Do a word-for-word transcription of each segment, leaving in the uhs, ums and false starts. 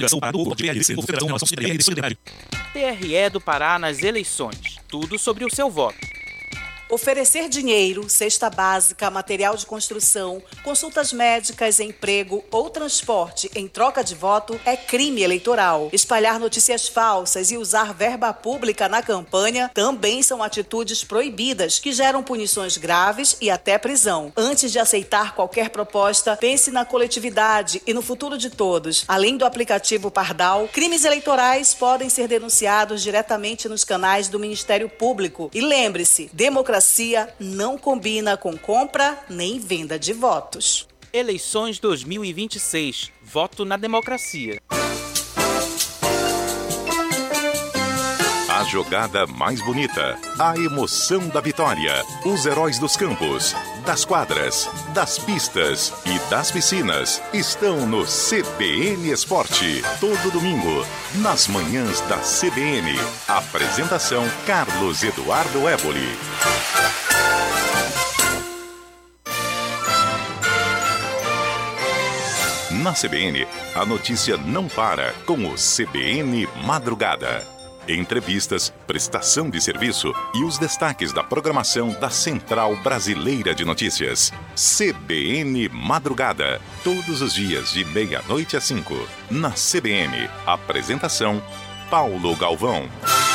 T R E do Pará nas eleições. Tudo sobre o seu voto. Oferecer dinheiro, cesta básica, material de construção, consultas médicas, emprego ou transporte em troca de voto é crime eleitoral. Espalhar notícias falsas e usar verba pública na campanha também são atitudes proibidas que geram punições graves e até prisão. Antes de aceitar qualquer proposta, pense na coletividade e no futuro de todos. Além do aplicativo Pardal, crimes eleitorais podem ser denunciados diretamente nos canais do Ministério Público. E lembre-se, democracia não combina com compra nem venda de votos. Eleições dois mil e vinte e seis. Voto na democracia. A jogada mais bonita, a emoção da vitória, os heróis dos campos, das quadras, das pistas e das piscinas estão no C B N Esporte. Todo domingo, nas manhãs da C B N. Apresentação Carlos Eduardo Éboli. Na C B N, a notícia não para com o C B N Madrugada. Entrevistas, prestação de serviço e os destaques da programação da Central Brasileira de Notícias. C B N Madrugada, todos os dias de meia-noite às cinco. Na C B N, apresentação Paulo Galvão.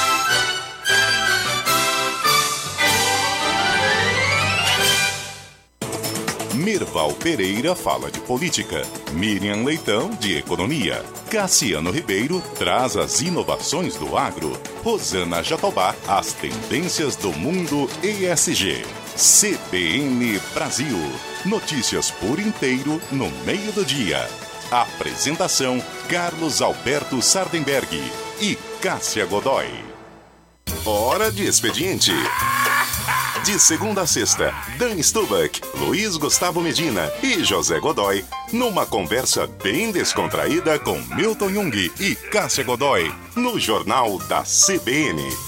Mirval Pereira fala de política, Miriam Leitão de economia, Cassiano Ribeiro traz as inovações do agro, Rosana Jatobá as tendências do mundo E S G. C B N Brasil, notícias por inteiro no meio do dia. Apresentação Carlos Alberto Sardenberg e Cássia Godoy. Hora de expediente. De segunda a sexta, Dan Stubach, Luiz Gustavo Medina e José Godoy, numa conversa bem descontraída com Milton Jung e Cássia Godoy, no Jornal da C B N.